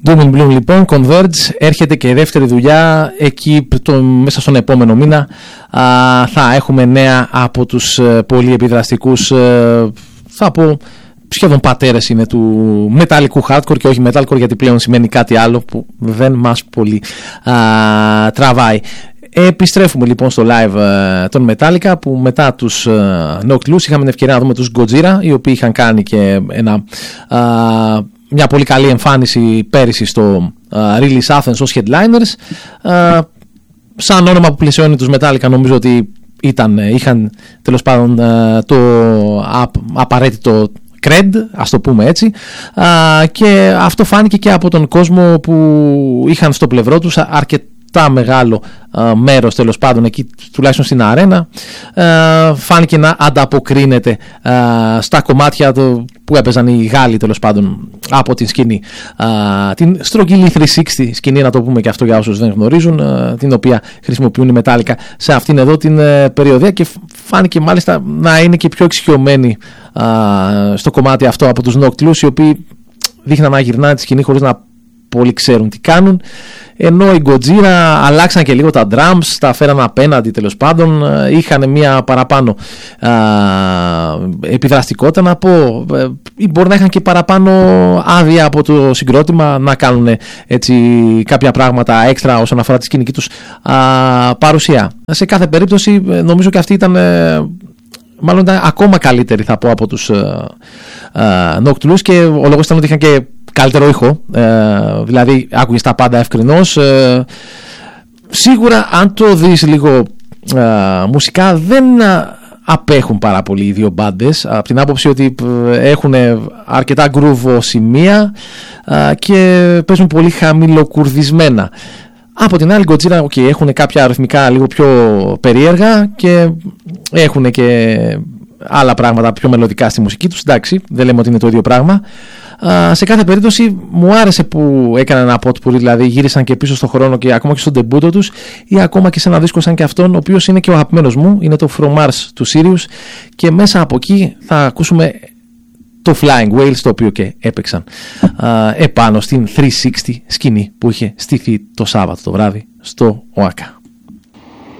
Doom and Bloom λοιπόν, Converge, έρχεται και δεύτερη δουλειά. Εκεί μέσα στον επόμενο μήνα θα έχουμε νέα από τους πολύ επιδραστικούς, θα πω σχεδόν πατέρες είναι του μεταλλικού hardcore, και όχι metalcore, γιατί πλέον σημαίνει κάτι άλλο που δεν μας πολύ τραβάει. Επιστρέφουμε λοιπόν στο live των Metallica, που μετά τους Knocked Loose είχαμε την ευκαιρία να δούμε τους Gojira, οι οποίοι είχαν κάνει και μια πολύ καλή εμφάνιση πέρυσι στο Release Athens ως headliners. Σαν όνομα που πλαισιώνει τους Metallica, νομίζω ότι είχαν τέλος πάντων το απαραίτητο cred, ας το πούμε έτσι, και αυτό φάνηκε και από τον κόσμο που είχαν στο πλευρό τους αρκετά μεγάλο μέρος, τέλος πάντων, εκεί τουλάχιστον στην αρένα, φάνηκε να ανταποκρίνεται στα κομμάτια που έπαιζαν οι Γάλλοι, τέλος πάντων, από την σκηνή, την στρογγυλή 360 σκηνή, να το πούμε και αυτό για όσους δεν γνωρίζουν, την οποία χρησιμοποιούν οι Metallica σε αυτήν εδώ την περιοδία, και φάνηκε μάλιστα να είναι και πιο εξοικειωμένοι στο κομμάτι αυτό από τους Knocked Loose, οι οποίοι δείχναν να γυρνάνε τη σκηνή χωρίς να πολύ ξέρουν τι κάνουν, ενώ οι Gojira αλλάξαν και λίγο τα drums, τα φέραν απέναντι, τέλος πάντων, είχαν μια παραπάνω επιδραστικότητα, να πω, ή μπορεί να είχαν και παραπάνω άδεια από το συγκρότημα να κάνουν έτσι κάποια πράγματα έξτρα όσον αφορά τη σκηνική τους παρουσία. Σε κάθε περίπτωση νομίζω και αυτή ήταν μάλλον ήταν ακόμα καλύτερη, θα πω, από τους Knocked Loose, και ο λόγος ήταν ότι είχαν και καλύτερο ήχο, δηλαδή άκουγες τα πάντα ευκρινώς. Σίγουρα αν το δεις λίγο μουσικά, δεν απέχουν πάρα πολύ οι δύο μπάντες, από την άποψη ότι έχουν αρκετά groove σημεία και παίζουν πολύ χαμηλοκουρδισμένα. Από την άλλη, Gojira έχουν κάποια αριθμικά λίγο πιο περίεργα και έχουν και άλλα πράγματα πιο μελωδικά στη μουσική τους. Εντάξει, δεν λέμε ότι είναι το ίδιο πράγμα. Σε κάθε περίπτωση μου άρεσε που έκαναν ένα potpourri, δηλαδή γύρισαν και πίσω στον χρόνο και ακόμα και στον ντεμπούτο τους, ή ακόμα και σε ένα δίσκο σαν και αυτόν, ο οποίος είναι και ο αγαπημένος μου, είναι το From Mars του Sirius, και μέσα από εκεί θα ακούσουμε το Flying Whales, το οποίο και έπαιξαν επάνω στην 360 σκηνή που είχε στηθεί το Σάββατο το βράδυ στο ΟΑΚΑ.